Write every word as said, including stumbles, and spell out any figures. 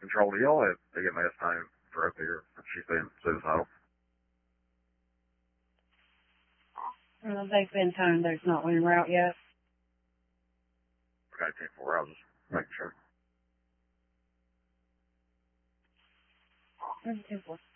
control deal if they get mass time for up here. She's been suicidal. Well, they've been told there's not one route yet. Okay, ten four. I was just making sure. ten four.